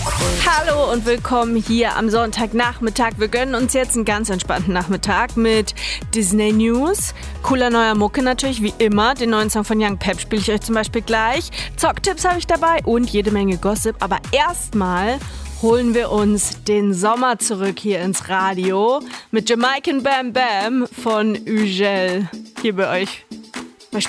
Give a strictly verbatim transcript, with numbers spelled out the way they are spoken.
Hallo und willkommen hier am Sonntagnachmittag. Wir gönnen uns jetzt einen ganz entspannten Nachmittag mit Disney News, cooler neuer Mucke natürlich, wie immer. Den neuen Song von Young Pep spiele ich euch zum Beispiel gleich. Zocktipps habe ich dabei und jede Menge Gossip. Aber erstmal holen wir uns den Sommer zurück hier ins Radio mit Jamaican Bam Bam von Ugel. Hier bei euch